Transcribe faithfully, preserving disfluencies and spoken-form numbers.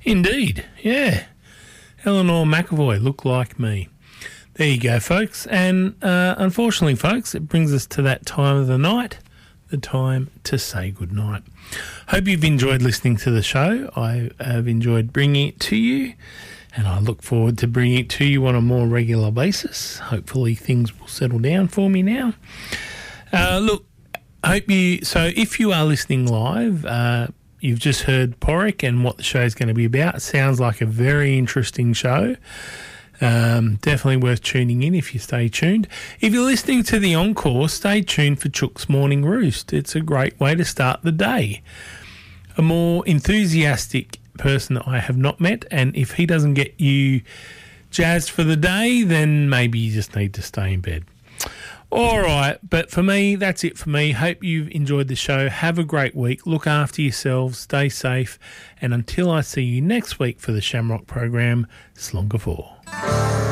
Indeed, yeah. Eleanor McAvoy, Look Like Me. There you go, folks. And uh, unfortunately, folks, it brings us to that time of the night, the time to say goodnight. Hope you've enjoyed listening to the show. I have enjoyed bringing it to you, and I look forward to bringing it to you on a more regular basis. Hopefully things will settle down for me now. Uh, look, hope you... So if you are listening live... Uh, You've just heard Porrick and what the show is going to be about. It sounds like a very interesting show. Um, definitely worth tuning in if you stay tuned. If you're listening to the encore, stay tuned for Chook's Morning Roost. It's a great way to start the day. A more enthusiastic person that I have not met, and if he doesn't get you jazzed for the day, then maybe you just need to stay in bed. All right, but for me, that's it for me. Hope you've enjoyed the show. Have a great week. Look after yourselves. Stay safe. And until I see you next week for the Shamrock program, Slonga four.